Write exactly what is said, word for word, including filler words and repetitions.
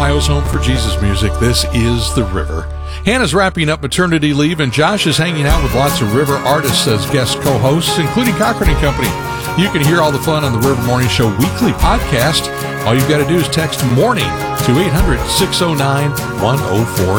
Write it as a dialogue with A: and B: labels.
A: Ohio's home for Jesus music. This is The River. Hannah's wrapping up maternity leave, and Josh is hanging out with lots of River artists as guest co-hosts, including Cochran and Company. You can hear all the fun on the River Morning Show weekly podcast. All you've got to do is text MORNING to eight hundred, six oh nine, one oh four